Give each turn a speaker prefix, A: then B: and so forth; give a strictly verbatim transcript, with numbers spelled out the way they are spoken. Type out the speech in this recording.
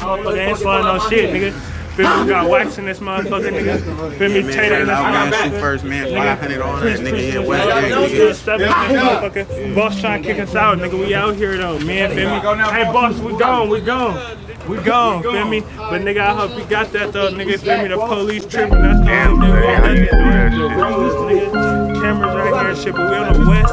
A: Motherfucker ain't sliding on shit, nigga. Feel me? We got wax in this motherfucker, nigga. Feel me? Tater in this motherfucker.
B: First man, five hundred on that nigga. Yeah, West
A: motherfucker. Boss trying to kick us out, nigga. We out here though, man. Feel me? Hey, boss, we gone, we gone. We gone, feel me? But nigga, I hope you got that though, nigga. Feel me? The police tripping. That's the only thing we got. Cameras right here and shit, but we on the west